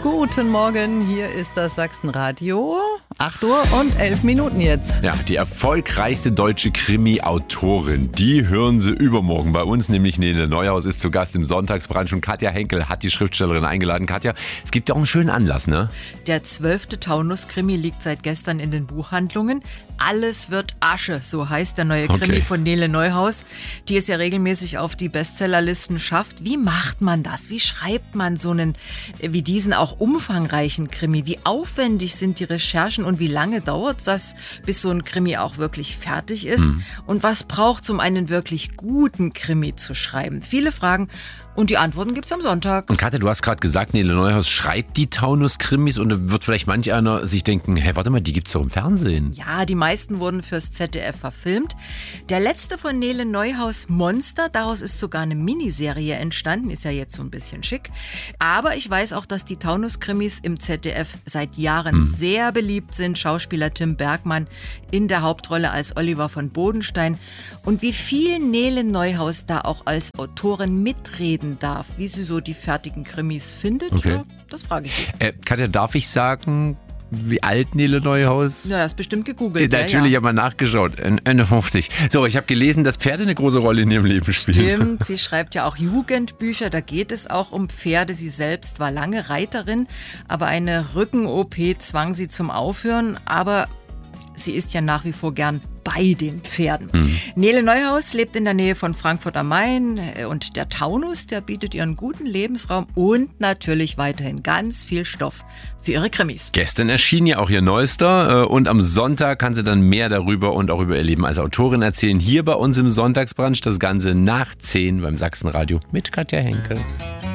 Guten Morgen, hier ist das Sachsenradio. 8 Uhr und 11 Minuten jetzt. Ja, die erfolgreichste deutsche Krimi-Autorin, die hören Sie übermorgen bei uns, nämlich Nele Neuhaus ist zu Gast im Sonntagsbrunch und Katja Henkel hat die Schriftstellerin eingeladen. Katja, es gibt ja auch einen schönen Anlass, ne? Der 12. Taunus-Krimi liegt seit gestern in den Buchhandlungen. Alles wird Asche, so heißt der neue Krimi von Nele Neuhaus, die es ja regelmäßig auf die Bestsellerlisten schafft. Wie macht man das? Wie schreibt man so einen, wie diesen auch umfangreichen Krimi? Wie aufwendig sind die Recherchen und wie lange dauert das, bis so ein Krimi auch wirklich fertig ist? Und was braucht es, um einen wirklich guten Krimi zu schreiben? Viele Fragen und die Antworten gibt's am Sonntag. Und Katja, du hast gerade gesagt, Nele Neuhaus schreibt die Taunus-Krimis und da wird vielleicht manch einer sich denken, hä, warte mal, die gibt's doch im Fernsehen. Ja, die meisten wurden fürs ZDF verfilmt. Der letzte von Nele Neuhaus, Monster, daraus ist sogar eine Miniserie entstanden, ist ja jetzt so ein bisschen schick. Aber ich weiß auch, dass die Taunus-Krimis im ZDF seit Jahren sehr beliebt sind. Schauspieler Tim Bergmann in der Hauptrolle als Oliver von Bodenstein. Und wie viel Nele Neuhaus da auch als Autorin mitreden darf, wie sie so die fertigen Krimis findet, ja, das frage ich sie. Katja, darf ich sagen, wie alt Nele Neuhaus? Ja, hast bestimmt gegoogelt. Natürlich, ich habe mal nachgeschaut. Ende 50. So, ich habe gelesen, dass Pferde eine große Rolle in ihrem Leben spielen. Stimmt, sie schreibt ja auch Jugendbücher, da geht es auch um Pferde. Sie selbst war lange Reiterin, aber eine Rücken-OP zwang sie zum Aufhören, aber sie ist ja nach wie vor gern bei den Pferden. Nele Neuhaus lebt in der Nähe von Frankfurt am Main und der Taunus, der bietet ihr einen guten Lebensraum und natürlich weiterhin ganz viel Stoff für ihre Krimis. Gestern erschien ja auch ihr neuester und am Sonntag kann sie dann mehr darüber und auch über ihr Leben als Autorin erzählen. Hier bei uns im Sonntagsbrunch, das Ganze nach 10 beim Sachsenradio mit Katja Henkel.